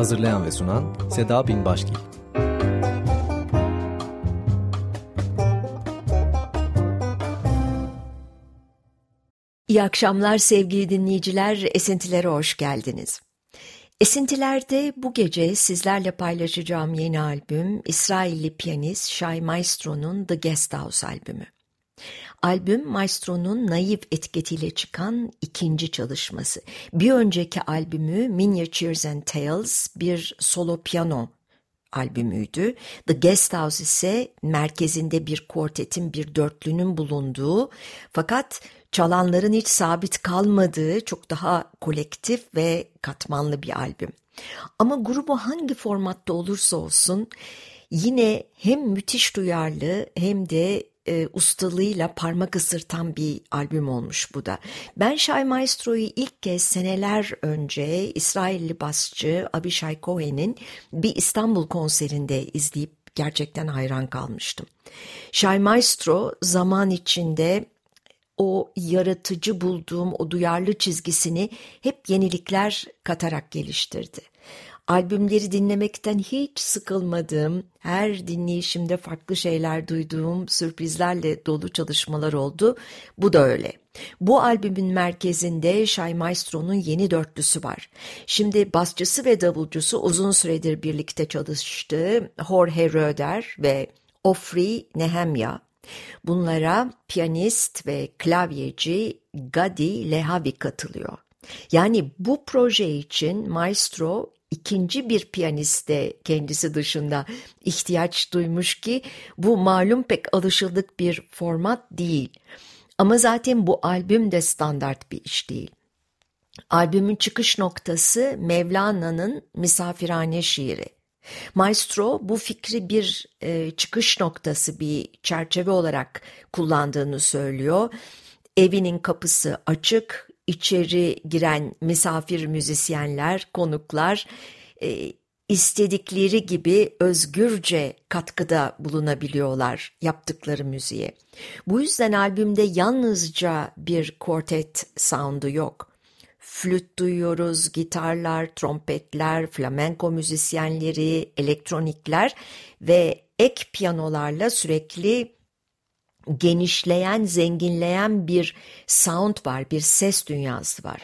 Hazırlayan ve sunan Seda Binbaşgil. İyi akşamlar sevgili dinleyiciler, Esintilere hoş geldiniz. Esintiler'de bu gece sizlerle paylaşacağım yeni albüm, İsrailli piyanist Shai Maestro'nun The Guest House albümü. Albüm, Maestro'nun naif etiketiyle çıkan ikinci çalışması. Bir önceki albümü Miniatures and Tales bir solo piyano albümüydü. The Guest House ise merkezinde bir kuartetin, bir dörtlünün bulunduğu, fakat çalanların hiç sabit kalmadığı çok daha kolektif ve katmanlı bir albüm. Ama grubu hangi formatta olursa olsun yine hem müthiş duyarlı hem de ustalığıyla parmak ısırtan bir albüm olmuş bu da. Ben Shai Maestro'yu ilk kez seneler önce İsrailli basçı Abishai Cohen'in bir İstanbul konserinde izleyip gerçekten hayran kalmıştım. Shai Maestro zaman içinde o yaratıcı bulduğum o duyarlı çizgisini hep yenilikler katarak geliştirdi. Albümleri dinlemekten hiç sıkılmadığım, her dinleyişimde farklı şeyler duyduğum sürprizlerle dolu çalışmalar oldu. Bu da öyle. Bu albümün merkezinde Shai Maestro'nun yeni dörtlüsü var. Şimdi basçısı ve davulcusu uzun süredir birlikte çalıştığı Jorge Roeder ve Ofri Nehemia. Bunlara piyanist ve klavyeci Gadi Lehavi katılıyor. Yani bu proje için Maestro ikinci bir piyaniste kendisi dışında ihtiyaç duymuş ki bu malum pek alışıldık bir format değil. Ama zaten bu albüm de standart bir iş değil. Albümün çıkış noktası Mevlana'nın Misafirhane şiiri. Maestro bu fikri bir çıkış noktası, bir çerçeve olarak kullandığını söylüyor. Evinin kapısı açık, içeri giren misafir müzisyenler, konuklar istedikleri gibi özgürce katkıda bulunabiliyorlar yaptıkları müziğe. Bu yüzden albümde yalnızca bir quartet sound'u yok. Flüt duyuyoruz, gitarlar, trompetler, flamenko müzisyenleri, elektronikler ve ek piyanolarla sürekli genişleyen, zenginleyen bir sound var, bir ses dünyası var.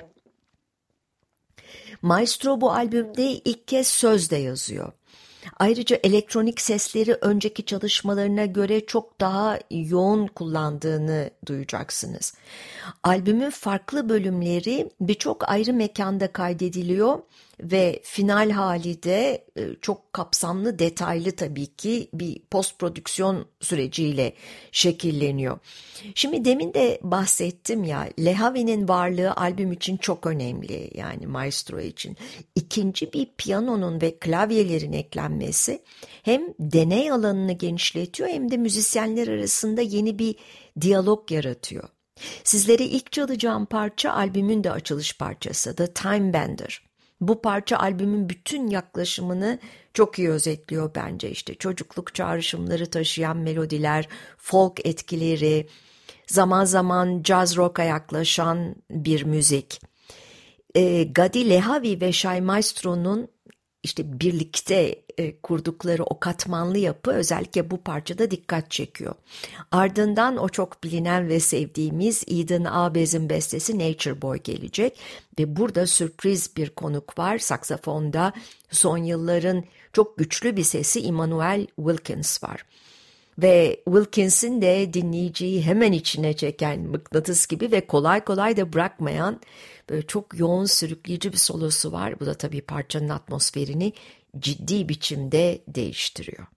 Maestro bu albümde ilk kez söz de yazıyor. Ayrıca elektronik sesleri önceki çalışmalarına göre çok daha yoğun kullandığını duyacaksınız. Albümün farklı bölümleri birçok ayrı mekanda kaydediliyor ve final hali de çok kapsamlı, detaylı tabii ki bir post prodüksiyon süreciyle şekilleniyor. Şimdi demin de bahsettim ya, Lehavi'nin varlığı albüm için çok önemli, yani Maestro için. İkinci bir piyanonun ve klavyelerin eklenmesi hem deney alanını genişletiyor hem de müzisyenler arasında yeni bir diyalog yaratıyor. Sizlere ilk çalacağım parça albümün de açılış parçası, The Time Bender. Bu parça albümün bütün yaklaşımını çok iyi özetliyor bence. İşte çocukluk çağrışımları taşıyan melodiler, folk etkileri, zaman zaman jazz rock'a yaklaşan bir müzik. Gadi Lehavi ve Shai Maestro'nun işte birlikte kurdukları o katmanlı yapı özellikle bu parçada dikkat çekiyor. Ardından o çok bilinen ve sevdiğimiz Eden Abez'in bestesi Nature Boy gelecek ve burada sürpriz bir konuk var. Saksafonda son yılların çok güçlü bir sesi Immanuel Wilkins var. Ve Wilkins'in de dinleyiciyi hemen içine çeken mıknatıs gibi ve kolay kolay da bırakmayan böyle çok yoğun, sürükleyici bir solosu var. Bu da tabii parçanın atmosferini ciddi biçimde değiştiriyor.